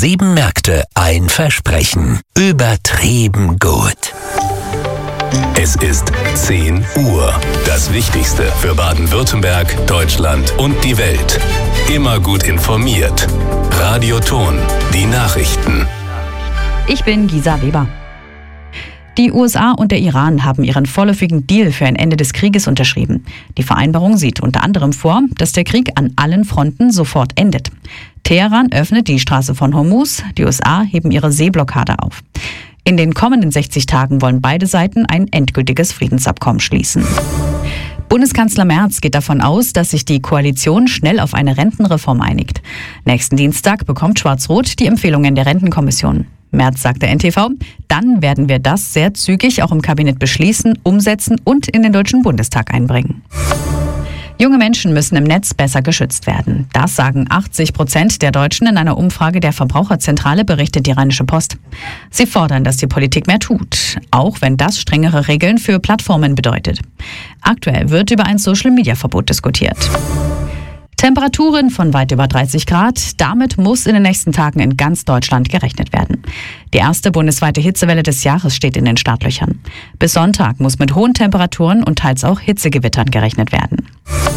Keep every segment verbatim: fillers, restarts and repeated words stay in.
Sieben Märkte, ein Versprechen. Übertrieben gut. Es ist zehn Uhr. Das Wichtigste für Baden-Württemberg, Deutschland und die Welt. Immer gut informiert. Radio Ton, die Nachrichten. Ich bin Gisa Weber. Die U S A und der Iran haben ihren vorläufigen Deal für ein Ende des Krieges unterschrieben. Die Vereinbarung sieht unter anderem vor, dass der Krieg an allen Fronten sofort endet. Teheran öffnet die Straße von Hormuz, die U S A heben ihre Seeblockade auf. In den kommenden sechzig Tagen wollen beide Seiten ein endgültiges Friedensabkommen schließen. Bundeskanzler Merz geht davon aus, dass sich die Koalition schnell auf eine Rentenreform einigt. Nächsten Dienstag bekommt Schwarz-Rot die Empfehlungen der Rentenkommission. Merz sagte N T V, dann werden wir das sehr zügig auch im Kabinett beschließen, umsetzen und in den Deutschen Bundestag einbringen. Junge Menschen müssen im Netz besser geschützt werden. Das sagen achtzig Prozent der Deutschen in einer Umfrage der Verbraucherzentrale, berichtet die Rheinische Post. Sie fordern, dass die Politik mehr tut, auch wenn das strengere Regeln für Plattformen bedeutet. Aktuell wird über ein Social-Media-Verbot diskutiert. Temperaturen von weit über dreißig Grad. Damit muss in den nächsten Tagen in ganz Deutschland gerechnet werden. Die erste bundesweite Hitzewelle des Jahres steht in den Startlöchern. Bis Sonntag muss mit hohen Temperaturen und teils auch Hitzegewittern gerechnet werden.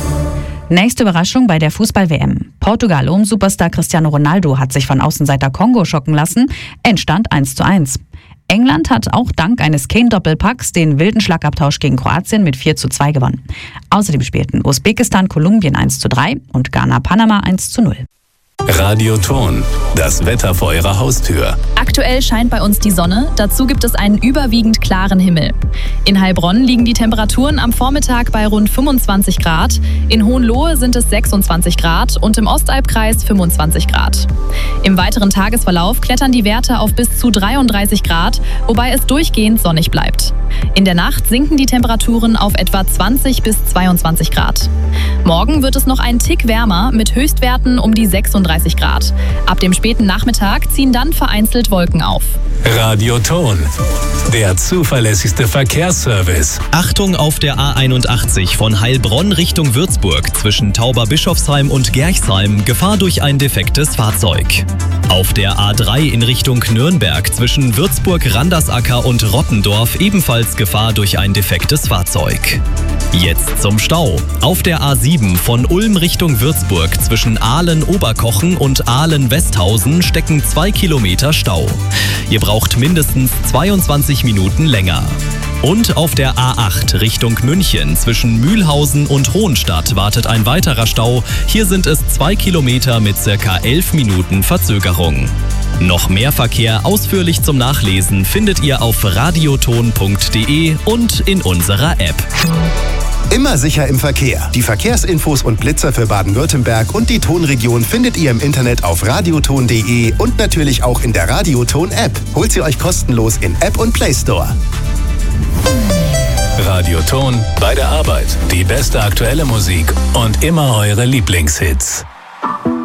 Nächste Überraschung bei der Fußball-W M. Portugal um Superstar Cristiano Ronaldo hat sich von Außenseiter Kongo schocken lassen. Endstand eins zu eins. England hat auch dank eines Kane-Doppelpacks den wilden Schlagabtausch gegen Kroatien mit vier zu zwei gewonnen. Außerdem spielten Usbekistan Kolumbien eins zu drei und Ghana Panama eins zu null. Radio Ton, das Wetter vor Ihrer Haustür. Aktuell scheint bei uns die Sonne, dazu gibt es einen überwiegend klaren Himmel. In Heilbronn liegen die Temperaturen am Vormittag bei rund fünfundzwanzig Grad, in Hohenlohe sind es sechsundzwanzig Grad und im Ostalbkreis fünfundzwanzig Grad. Im weiteren Tagesverlauf klettern die Werte auf bis zu dreiunddreißig Grad, wobei es durchgehend sonnig bleibt. In der Nacht sinken die Temperaturen auf etwa zwanzig bis zweiundzwanzig Grad. Morgen wird es noch einen Tick wärmer mit Höchstwerten um die sechsunddreißig Grad. Ab dem späten Nachmittag ziehen dann vereinzelt Wolken auf. Radio Ton, der zuverlässigste Verkehrsservice. Achtung auf der A einundachtzig von Heilbronn Richtung Würzburg zwischen Tauberbischofsheim und Gerchsheim Gefahr durch ein defektes Fahrzeug. Auf der A drei in Richtung Nürnberg zwischen Würzburg-Randersacker und Rottendorf ebenfalls Gefahr durch ein defektes Fahrzeug. Jetzt zum Stau. Auf der A sieben von Ulm Richtung Würzburg zwischen Ahlen-Oberkochen und Ahlen-Westhausen stecken zwei Kilometer Stau. Ihr braucht mindestens zweiundzwanzig Minuten länger. Und auf der A acht Richtung München zwischen Mühlhausen und Hohenstadt wartet ein weiterer Stau. Hier sind es zwei Kilometer mit circa elf Minuten Verzögerung. Noch mehr Verkehr ausführlich zum Nachlesen findet ihr auf radioton punkt de und in unserer App. Immer sicher im Verkehr. Die Verkehrsinfos und Blitzer für Baden-Württemberg und die Tonregion findet ihr im Internet auf radioton punkt de und natürlich auch in der Radioton-App. Holt sie euch kostenlos in App und Play Store. Radio Ton bei der Arbeit. Die beste aktuelle Musik und immer eure Lieblingshits.